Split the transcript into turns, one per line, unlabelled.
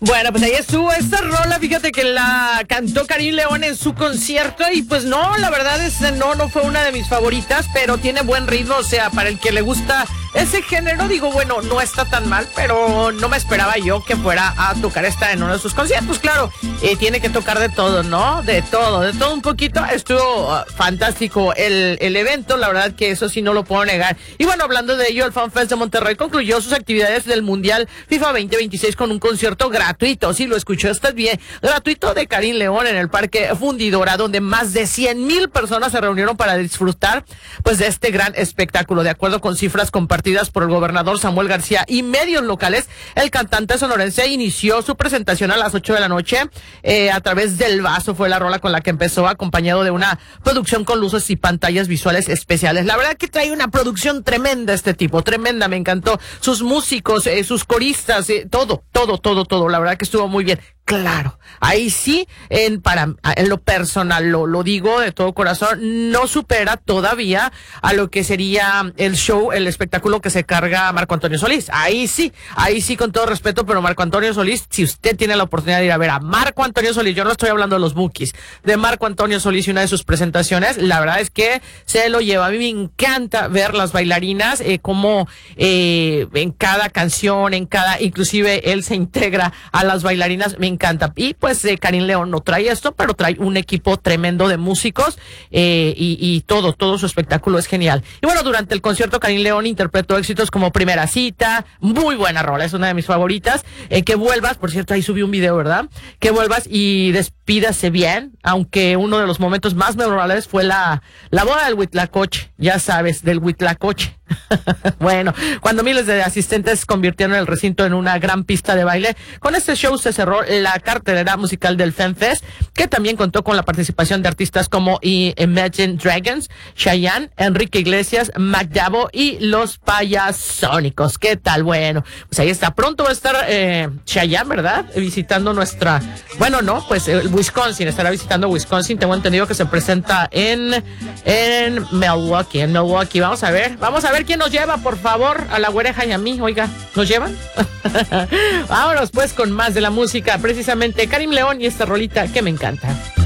Bueno, pues ahí estuvo esta rola, fíjate que la cantó Karim León en su concierto y pues no, la verdad es no fue una de mis favoritas, pero tiene buen ritmo, o sea, para el que le gusta ese género, digo, bueno, no está tan mal, pero no me esperaba yo que fuera a tocar esta en uno de sus conciertos, claro, tiene que tocar de todo, ¿no? De todo un poquito, estuvo fantástico el evento, la verdad que eso sí no lo puedo negar. Y bueno, hablando de ello, el FanFest de Monterrey concluyó sus actividades del Mundial FIFA 2026 con un concierto gratuito, sí, lo escuchó usted bien, gratuito de Karim León en el Parque Fundidora, donde más de 100,000 personas se reunieron para disfrutar pues de este gran espectáculo. De acuerdo con cifras compartidas por el gobernador Samuel García y medios locales, el cantante sonorense inició su presentación a las 8 de la noche, a través del vaso fue la rola con la que empezó, acompañado de una producción con luces y pantallas visuales especiales. La verdad que trae una producción tremenda este tipo, tremenda, me encantó, sus músicos, sus coristas, todo, la verdad que estuvo muy bien. Claro, ahí sí, en lo personal, lo digo de todo corazón, no supera todavía a lo que sería el show, el espectáculo que se carga Marco Antonio Solís. Ahí sí, con todo respeto, pero Marco Antonio Solís, si usted tiene la oportunidad de ir a ver a Marco Antonio Solís, yo no estoy hablando de los Bookies, de Marco Antonio Solís y una de sus presentaciones, la verdad es que se lo lleva. A mí me encanta ver las bailarinas, como en cada canción, inclusive él se integra a las bailarinas, me encanta. Y pues Karim León no trae esto, pero trae un equipo tremendo de músicos, y todo su espectáculo es genial. Y bueno, durante el concierto Karim León interpretó éxitos como Primera Cita, muy buena rola, es una de mis favoritas, Que Vuelvas, por cierto, ahí subí un video, ¿verdad? Que Vuelvas y Despídase Bien, aunque uno de los momentos más memorables fue la boda del Huitlacoche, ya sabes, del Huitlacoche. Bueno, cuando miles de asistentes convirtieron el recinto en una gran pista de baile, con este show se cerró la cartelera musical del FanFest, que también contó con la participación de artistas como Imagine Dragons, Chayanne, Enrique Iglesias, Mac Davo y Los Payasónicos. ¿Qué tal? Bueno, pues ahí está. Pronto va a estar Chayanne, ¿verdad? Visitando Wisconsin, estará visitando Wisconsin. Tengo entendido que se presenta en Milwaukee, Vamos a ver quién nos lleva, por favor, a la güereja y a mí. Oiga, ¿nos llevan? Vámonos pues con más de la música, precisamente Karim León y esta rolita que me encanta.